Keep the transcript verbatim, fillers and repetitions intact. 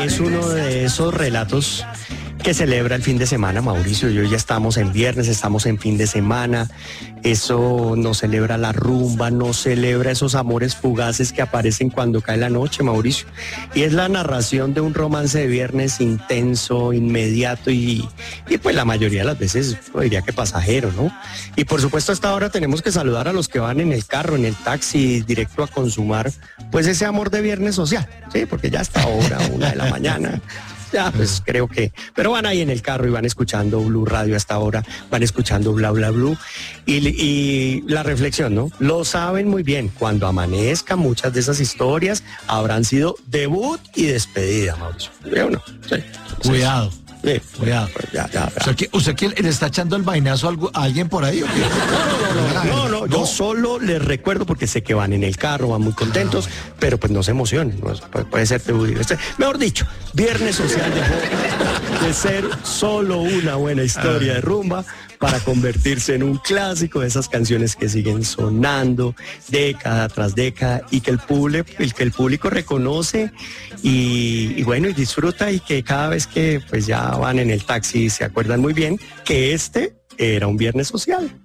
es uno de esos relatos que celebra el fin de semana, Mauricio. Y hoy ya estamos en viernes, estamos en fin de semana. Eso no celebra la rumba, no celebra esos amores fugaces que aparecen cuando cae la noche, Mauricio. Y es la narración de un romance de viernes intenso, inmediato y, y pues la mayoría de las veces pues, diría que pasajero, ¿no? Y por supuesto hasta ahora tenemos que saludar a los que van en el carro, en el taxi, directo a consumar pues ese amor de viernes social, ¿sí? Porque ya hasta ahora, una de la mañana. Ya, pues creo que, pero van ahí en el carro y van escuchando Blue Radio hasta ahora, van escuchando Bla Bla Blue y, y la reflexión, ¿no? Lo saben muy bien, cuando amanezca muchas de esas historias habrán sido debut y despedida, Mauricio. ¿Sí o no? Sí. Cuidado. Sí, cuidado. Ya, ya, ya. O sea, que, ¿usted que le está echando el vainazo a, algo, a alguien por ahí o qué? No, no, no, yo solo les recuerdo porque sé que van en el carro, van muy contentos, ah, bueno. Pero pues no se emocionen, no, puede, puede ser, este, mejor dicho, Viernes Social dejó de ser solo una buena historia de rumba para convertirse en un clásico de esas canciones que siguen sonando década tras década y que el público, el que el público reconoce y, y bueno, y disfruta y que cada vez que pues ya van en el taxi se acuerdan muy bien que este era un Viernes Social.